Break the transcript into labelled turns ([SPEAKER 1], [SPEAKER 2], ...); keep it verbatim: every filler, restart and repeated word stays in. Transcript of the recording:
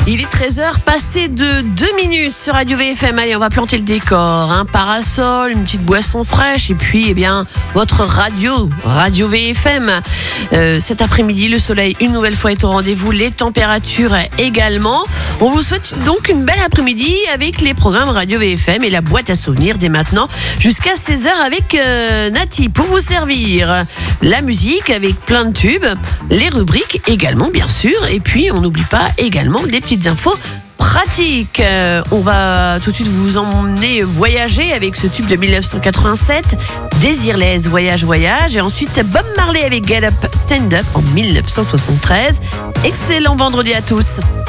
[SPEAKER 1] Il est treize heures, passé de deux minutes sur Radio V F M. Allez, on va planter le décor. Un parasol, une petite boisson fraîche et puis, eh bien, votre radio, Radio V F M. Euh, cet après-midi, le soleil, une nouvelle fois, est au rendez-vous. Les températures également. On vous souhaite donc une belle après-midi avec les programmes Radio V F M et la boîte à souvenirs dès maintenant jusqu'à seize heures avec euh, Nati pour vous servir la musique avec plein de tubes, les rubriques également, bien sûr. Et puis, on n'oublie pas également des petites infos pratiques. Euh, on va tout de suite vous emmener voyager avec ce tube de dix-neuf cent quatre-vingt-sept, Désirless, Voyage, Voyage. Et ensuite, Bob Marley avec Get Up, Stand Up en dix-neuf cent soixante-treize. Excellent vendredi à tous.